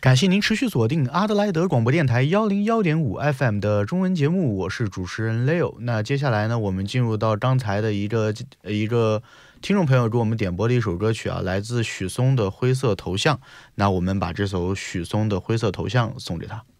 感谢您持续锁定阿德莱德广播电台101.5 FM 的中文节目，我是主持人 Leo。那接下来呢，我们进入到刚才的一个听众朋友给我们点播的一首歌曲啊，来自许嵩的《灰色头像》。那我们把这首许嵩的《灰色头像》送给他。